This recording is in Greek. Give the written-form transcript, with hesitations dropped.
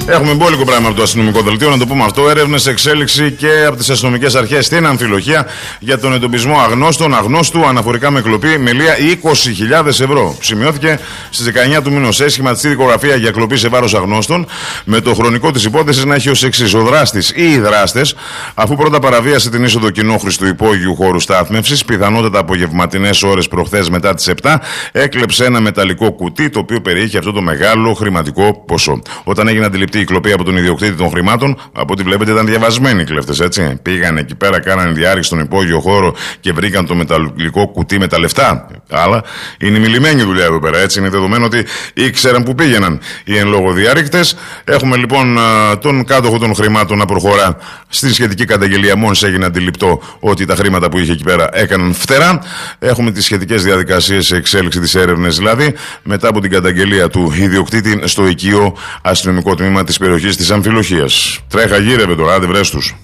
Έχουμε μπόλικο πράγμα από το αστυνομικό δελτίο, να το πούμε αυτό. Έρευνες, εξέλιξη και από τις αστυνομικές αρχές στην Αμφιλοχία για τον εντοπισμό αγνώστου αναφορικά με κλοπή μελία 20.000 ευρώ. Σημειώθηκε στις 19 του μηνός. Σχηματιστή δικογραφία για κλοπή σε βάρος αγνώστων, με το χρονικό της υπόθεσης να έχει ως εξής. Ο δράστης ή οι δράστες, αφού πρώτα παραβίασε την είσοδο κοινόχρηστου υπόγειου χώρου στάθμευσης, πιθανότατα απογευματινές ώρες προχθές μετά τις 7, έκλεψε ένα μεταλλικό κουτί το οποίο περιείχε αυτό το μεγάλο χρηματικό ποσό. Όταν έγινε αντιληπτή η κλοπή από τον ιδιοκτήτη των χρημάτων, από ό,τι βλέπετε ήταν διαβασμένοι οι κλέφτες, έτσι. Πήγαν εκεί πέρα, κάνανε διάρρηξη στον υπόγειο χώρο και βρήκαν το μεταλλικό κουτί με τα λεφτά. Αλλά είναι μιλημένη δουλειά εδώ πέρα, έτσι. Είναι δεδομένο ότι ήξεραν που πήγαιναν οι εν λόγω διάρρηκτες. Έχουμε λοιπόν τον κάτοχο των χρημάτων να προχωρά στη σχετική καταγγελία, μόλις έγινε αντιληπτό ότι τα χρήματα που είχε εκεί πέρα έκαναν φτερά. Έχουμε τις σχετικές διαδικασίες σε εξέλιξη της έρευνας, δηλαδή μετά από την καταγγελία του ιδιοκτήτη στο οικείο αστυνομικό τμήμα της περιοχής της Αμφιλοχίας. Τρέχα γύρευε τώρα, άντε βρες τους.